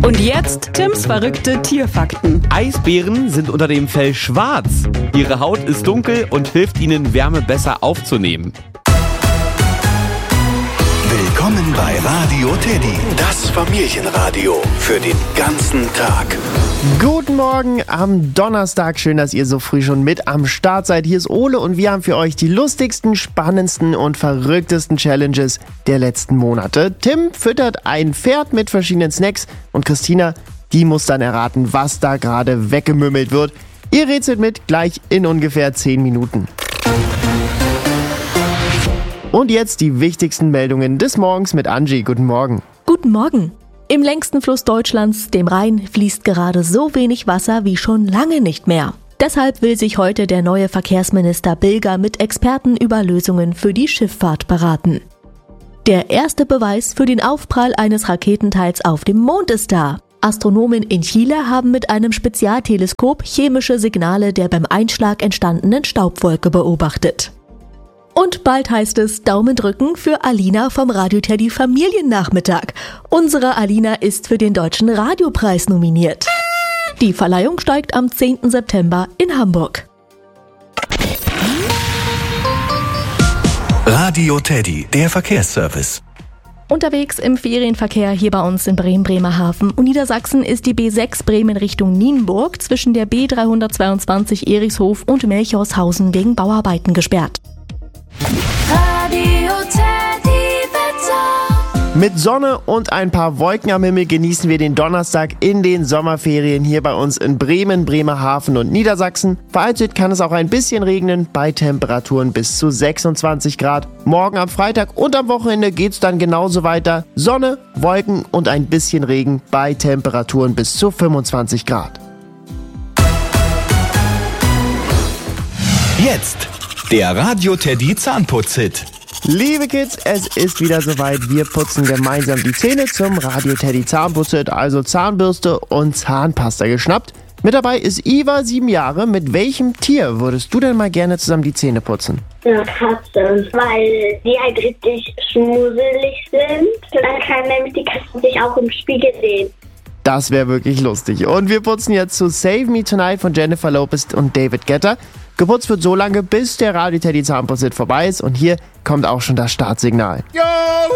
Und jetzt Tims verrückte Tierfakten. Eisbären sind unter dem Fell schwarz. Ihre Haut ist dunkel und hilft ihnen, Wärme besser aufzunehmen. Willkommen bei Radio Teddy, das Familienradio für den ganzen Tag. Guten Morgen am Donnerstag. Schön, dass ihr so früh schon mit am Start seid. Hier ist Ole und wir haben für euch die lustigsten, spannendsten und verrücktesten Challenges der letzten Monate. Tim füttert ein Pferd mit verschiedenen Snacks und Christina, die muss dann erraten, was da gerade weggemümmelt wird. Ihr rätselt mit gleich in ungefähr 10 Minuten. Und jetzt die wichtigsten Meldungen des Morgens mit Angie. Guten Morgen. Guten Morgen. Im längsten Fluss Deutschlands, dem Rhein, fließt gerade so wenig Wasser wie schon lange nicht mehr. Deshalb will sich heute der neue Verkehrsminister Bilger mit Experten über Lösungen für die Schifffahrt beraten. Der erste Beweis für den Aufprall eines Raketenteils auf dem Mond ist da. Astronomen in Chile haben mit einem Spezialteleskop chemische Signale der beim Einschlag entstandenen Staubwolke beobachtet. Und bald heißt es Daumen drücken für Alina vom Radio Teddy Familiennachmittag. Unsere Alina ist für den Deutschen Radiopreis nominiert. Die Verleihung steigt am 10. September in Hamburg. Radio Teddy, der Verkehrsservice. Unterwegs im Ferienverkehr hier bei uns in Bremen-Bremerhaven und Niedersachsen ist die B6 Bremen Richtung Nienburg zwischen der B322 Erichshof und Melchorshausen wegen Bauarbeiten gesperrt. Radio Teddy Wetter. Mit Sonne und ein paar Wolken am Himmel genießen wir den Donnerstag in den Sommerferien hier bei uns in Bremen, Bremerhaven und Niedersachsen. Vereinzelt kann es auch ein bisschen regnen bei Temperaturen bis zu 26 Grad. Morgen am Freitag und am Wochenende geht's dann genauso weiter. Sonne, Wolken und ein bisschen Regen bei Temperaturen bis zu 25 Grad. Jetzt der Radio Teddy Zahnputz-Hit. Liebe Kids, es ist wieder soweit. Wir putzen gemeinsam die Zähne zum Radio Teddy Zahnputz-Hit, also Zahnbürste und Zahnpasta geschnappt. Mit dabei ist Iva, 7 Jahre. Mit welchem Tier würdest du denn mal gerne zusammen die Zähne putzen? Eine Katze, weil die halt richtig schmuddelig sind. Und dann kann nämlich die Katze sich auch im Spiegel sehen. Das wäre wirklich lustig. Und wir putzen jetzt zu Save Me Tonight von Jennifer Lopez und David Guetta. Geputzt wird so lange, bis der Radio Teddy Zahnputz-Hit vorbei ist. Und hier kommt auch schon das Startsignal. Yo!